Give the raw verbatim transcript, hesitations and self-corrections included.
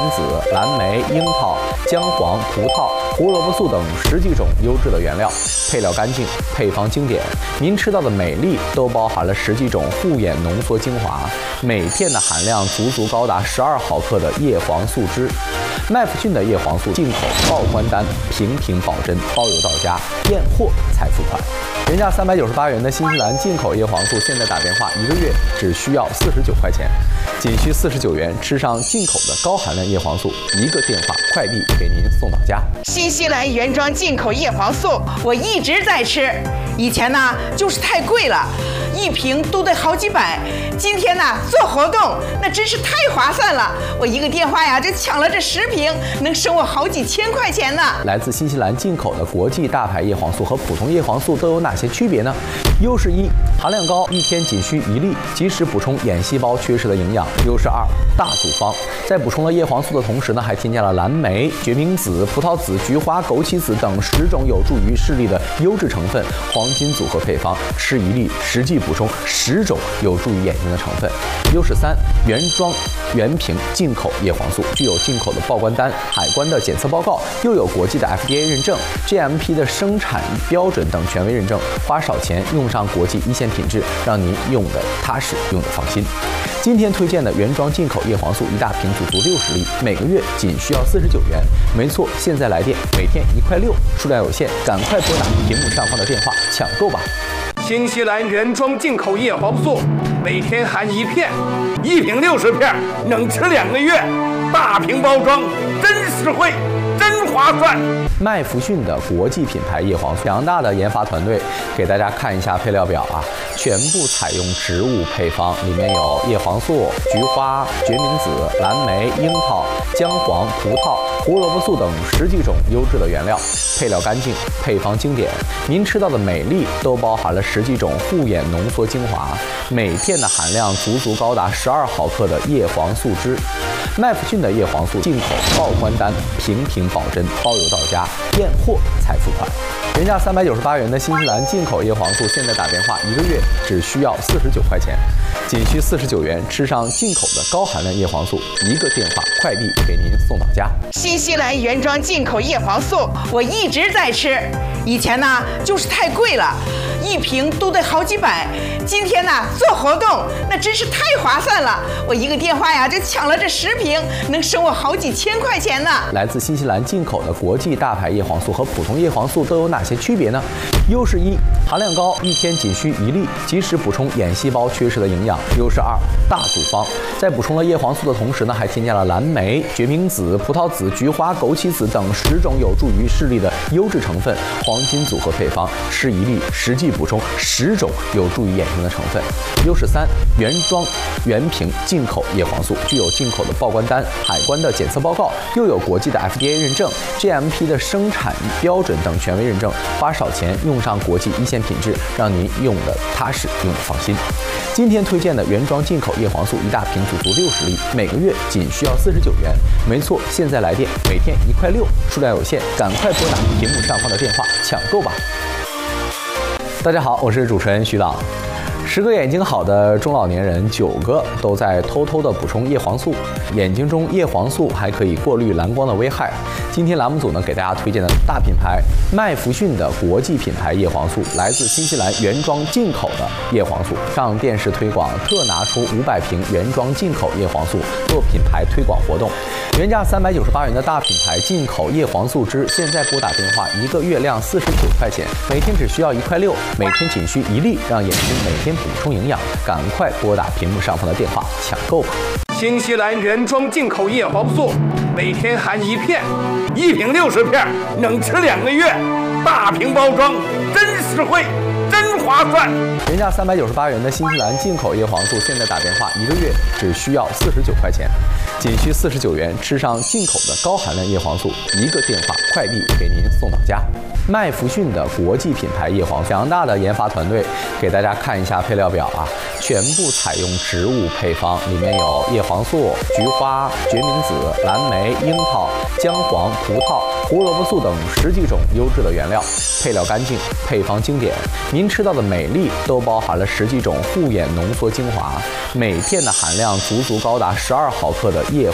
子、蓝莓、樱桃、姜黄、葡萄、胡萝卜素等十几种优质的原料，配料干净，配方经典。您吃到的每粒都包含了十几种护眼浓缩精华，每片的含量足足高达十二毫克的叶黄素汁。麦弗逊的叶黄素进口报关单，平平保真，包邮到家，验货才付款。原价三百九十八元的新西兰进口叶黄素，现在打电话一个月只需要四十九块钱，仅需四十九元吃上进口的高含量叶黄素，一个电话快递给您送到家。 新西兰原装进口叶黄素，我一直在吃，以前呢就是太贵了，一瓶都得好几百，今天呢做活动，那真是太划算了，我一个电话呀就抢了这十瓶，能省我好几千块钱呢。 来自新西兰进口的国际大牌叶黄素和普通叶黄素都有哪些区别呢？优势一，含量高，一天仅需一粒，及时补充眼细胞缺失的营养。优势二，大组方，在补充了叶黄素的同时呢，还添加了蓝莓、决明子、葡萄籽、菊花、枸杞子等十种有助于视力的优质成分，黄金组合配方，吃一粒实际补充十种有助于眼睛的成分。优势三，原装原瓶进口叶黄素，具有进口的报关单、海关的检测报告，又有国际的 F D A 认证、G M P 的生产标准等权威认证，花少钱用上国际一线品质，让您用的踏实，用的放心。今天推荐的原装进口叶黄素一大瓶足足六十粒，每个月仅需要四十九元。没错，现在来电每天一块六，数量有限，赶快拨打屏幕上方的电话抢购吧。 新西兰原装进口叶黄素，每天含一片，一瓶六十片，能吃两个月。大瓶包装，真实惠，真划算。 麦弗逊的国际品牌叶黄素，强大的研发团队，给大家看一下配料表啊，全部采用植物配方，里面有叶黄素、菊花、决明子、蓝莓、樱桃、姜黄、葡萄、胡萝卜素等十几种优质的原料，配料干净，配方经典。您吃到的每粒都包含了十几种护眼浓缩精华，每片的含量足足高达十二毫克的叶黄素汁。麦弗逊的叶黄素进口报关单，平平保真，包邮到家，验货才付款。原价三百九十八元的新西兰进口叶黄素，现在打电话一个月只需要四十九块钱，仅需四十九元吃上进口的高含量叶黄素，一个电话快递给您送到家。 新西兰原装进口叶黄素，我一直在吃，以前呢就是太贵了，一瓶都得好几百，今天呢做活动，那真是太划算了，我一个电话呀就抢了这十瓶，能省我好几千块钱呢。 来自新西兰进口的国际大牌叶黄素和普通叶黄素都有哪些区别呢？优势一，含量高，一天仅需一粒，及时补充眼细胞缺失的营养。优势二，大组方，在补充了叶黄素的同时呢，还添加了蓝莓、决明子、葡萄籽、菊花、枸杞子等十种有助于视力的优质成分，黄金组合配方，吃一粒实际补充十种有助于眼睛的成分。优势三，原装原瓶进口叶黄素，具有进口的报关单、海关的检测报告，又有国际的 F D A 认证、G M P 的生产标准等权威认证，花少钱用上国际一线品质，让您用的踏实，用的放心。今天推荐的原装进口叶黄素一大瓶足足六十粒，每个月仅需要四十九元。没错，现在来电每天一块六，数量有限，赶快拨打屏幕上方的电话抢购吧。大家好，我是主持人徐朗。十个眼睛好的中老年人，九个都在偷偷的补充叶黄素。眼睛中叶黄素还可以过滤蓝光的危害。今天栏目组呢给大家推荐的大品牌麦弗逊的国际品牌叶黄素，来自新西兰原装进口的叶黄素，上电视推广特拿出五百瓶原装进口叶黄素做品牌推广活动。原价三百九十八元的大品牌进口叶黄素汁，现在拨打电话一个月量四十九块钱，每天只需要一块六，每天仅需一粒，让眼睛每天补充营养，赶快拨打屏幕上方的电话抢购吧。 新西兰原装进口叶黄素，每天含一片，一瓶六十片，能吃两个月。大瓶包装，真实惠，真划算。 原价三百九十八元的新西兰进口叶黄素，现在打电话一个月只需要四十九块钱，仅需四十九元吃上进口的高含量叶黄素，一个电话快递给您送到家。麦弗逊的国际品牌叶黄素，强大的研发团队，给大家看一下配料表啊，全部采用植物配方，里面有叶黄素、菊花、决明子、蓝莓、樱桃、姜黄、葡萄、胡萝卜素等十几种优质的原料，配料干净，配方经典。您吃到的每粒都包含了十几种护眼浓缩精华，每片的含量足足高达十二毫克的叶